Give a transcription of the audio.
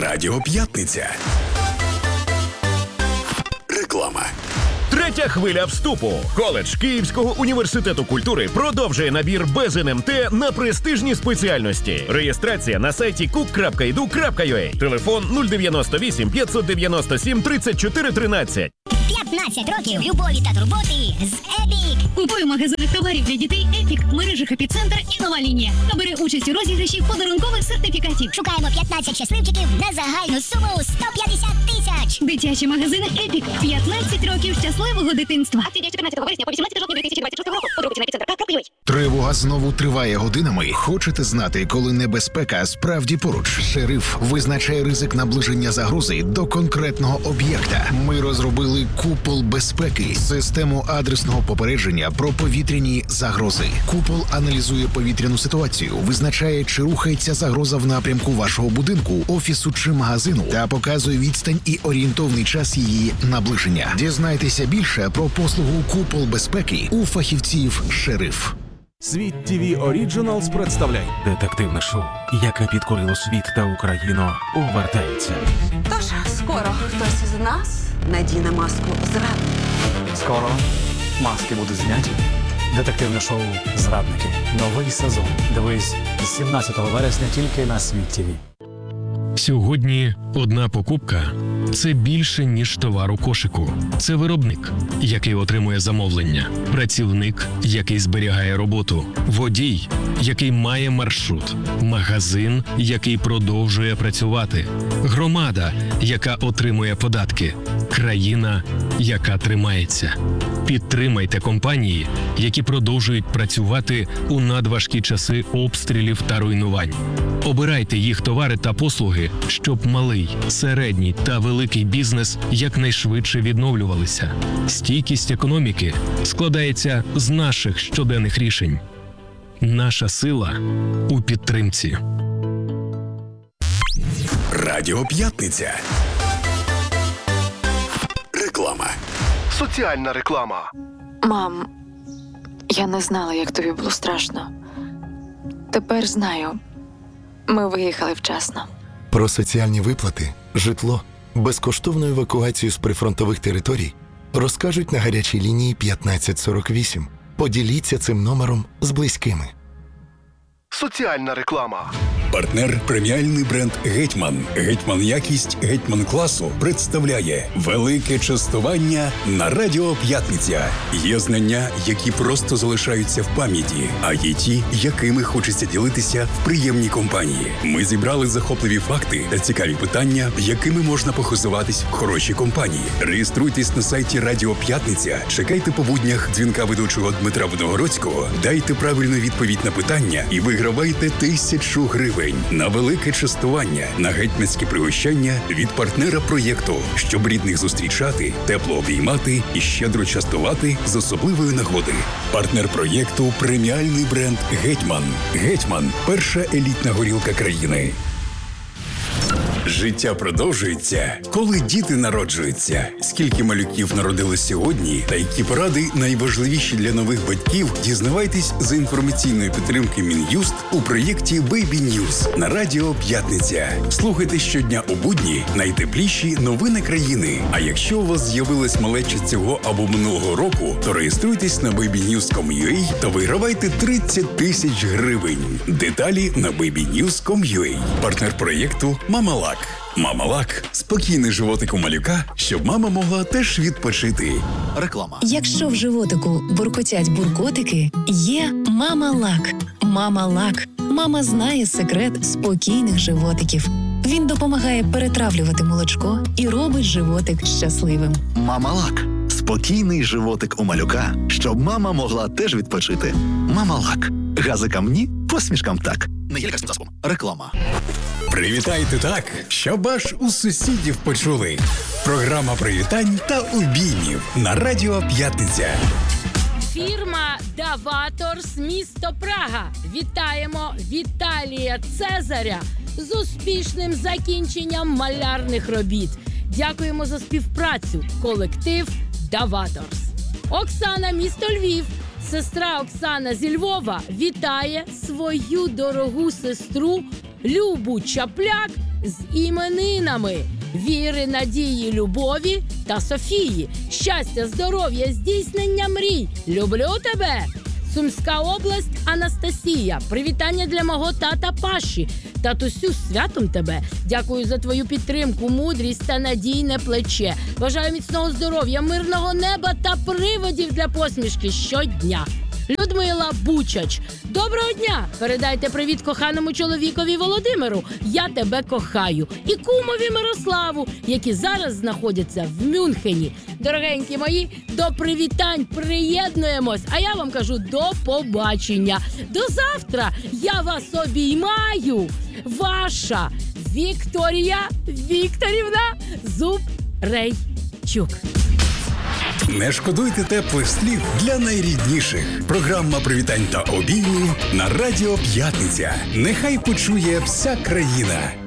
Радіо П'ятниця. Реклама. Третя хвиля вступу. Коледж Київського університету культури продовжує набір без НМТ на престижні спеціальності. Реєстрація на сайті cook.edu.ua. Телефон 098 597 34 13. 15 років любові та турботи з Епік. Купуй в магазинах товарів для дітей Епік, мережах Епіцентр і Нова лінія. Та бери участь у розіграші подарункових сертифікатів. Шукаємо 15 щасливчиків на загальну суму 150 тисяч. Дитячі магазини Епік. 15 років щасливого дитинства. Акція діє з 14 вересня по 18 жовтня 2026 року. Подробиці на епіцентр.ua. Тривога знову триває годинами. Хочете знати, коли небезпека справді поруч? Шериф визначає ризик наближення загрози до конкретного об'єкта. Ми розробили Купол безпеки – систему адресного попередження про повітряні загрози. Купол аналізує повітряну ситуацію, визначає, чи рухається загроза в напрямку вашого будинку, офісу чи магазину, та показує відстань і орієнтовний час її наближення. Дізнайтеся більше про послугу Купол безпеки у фахівців «Шериф». Світ ТВ Originals представляє детективне шоу, яке підкорило світ та Україну, повертається. Тож, скоро хтось із нас надіне маску зрадника. Скоро маски будуть зняті. Детективне шоу «Зрадники». Новий сезон. Дивись з 17 вересня тільки на Світ ТВ. Сьогодні одна покупка – це більше, ніж товар у кошику. Це виробник, який отримує замовлення, працівник, який зберігає роботу, водій, який має маршрут, магазин, який продовжує працювати, громада, яка отримує податки, країна, яка тримається. Підтримайте компанії, які продовжують працювати у надважкі часи обстрілів та руйнувань. Обирайте їх товари та послуги, щоб малий, середній та великий бізнес якнайшвидше відновлювалися. Стійкість економіки складається з наших щоденних рішень. Наша сила у підтримці. Радіо П'ятниця. Реклама. Соціальна реклама. Мам, я не знала, як тобі було страшно. Тепер знаю. Ми виїхали вчасно. Про соціальні виплати, житло, безкоштовну евакуацію з прифронтових територій розкажуть на гарячій лінії 1548. Поділіться цим номером з близькими. Соціальна реклама. Партнер преміальний бренд «Гетьман». «Гетьман якість», «Гетьман класу» представляє велике частування на Радіо П'ятниця. Є знання, які просто залишаються в пам'яті, а є ті, якими хочеться ділитися в приємній компанії. Ми зібрали захопливі факти та цікаві питання, якими можна похизуватись в хорошій компанії. Реєструйтесь на сайті Радіо П'ятниця, чекайте по буднях дзвінка ведучого Дмитра Виногородського, дайте правильну відповідь на питання і вигравайте 1000 гривень на велике частування, на гетьманське пригощання від партнера проєкту, щоб рідних зустрічати, тепло обіймати і щедро частувати з особливої нагоди. Партнер проєкту – преміальний бренд «Гетьман». «Гетьман» – перша елітна горілка країни. Життя продовжується, коли діти народжуються. Скільки малюків народилось сьогодні та які поради найважливіші для нових батьків, дізнавайтесь за інформаційної підтримки Мін'юст у проєкті Baby News на Радіо П'ятниця. Слухайте щодня у будні найтепліші новини країни. А якщо у вас з'явилась малеча цього або минулого року, то реєструйтесь на babynews.com.ua та вигравайте 30 тисяч гривень. Деталі на babynews.com.ua. Партнер проєкту «Мамалак». «Мамалак» – спокійний животик у малюка, щоб мама могла теж відпочити. Реклама. Якщо в животику буркотять буркотики, є Мамалак. Мамалак. Мама знає секрет спокійних животиків. Він допомагає перетравлювати молочко і робить животик щасливим. Мамалак. Спокійний животик у малюка, щоб мама могла теж відпочити. Мамалак. Газикам ні, посмішкам так. Не є лікарським засобом. Реклама. Привітайте так, щоб аж у сусідів почули. Програма привітань та обіймів на Радіо П'ятниця. Фірма «Даваторс», місто Прага. Вітаємо Віталія Цезаря з успішним закінченням малярних робіт. Дякуємо за співпрацю. Колектив «Даваторс». Оксана, місто Львів. Сестра Оксана зі Львова вітає свою дорогу сестру Любу Чапляк з іменинами Віри, Надії, Любові та Софії. Щастя, здоров'я, здійснення мрій. Люблю тебе! Сумська область, Анастасія. Привітання для мого тата Паші. Татусю, з святом тебе. Дякую за твою підтримку, мудрість та надійне плече. Бажаю міцного здоров'я, мирного неба та приводів для посмішки щодня. Людмила Бучач. Доброго дня! Передайте привіт коханому чоловікові Володимиру. Я тебе кохаю. І кумові Мирославу, які зараз знаходяться в Мюнхені. Дорогенькі мої, до привітань приєднуємось. А я вам кажу до побачення. До завтра. Я вас обіймаю. Ваша Вікторія Вікторівна Зубрейчук. Не шкодуйте теплих слів для найрідніших. Програма привітань та обіймів на Радіо П'ятниця. Нехай почує вся країна.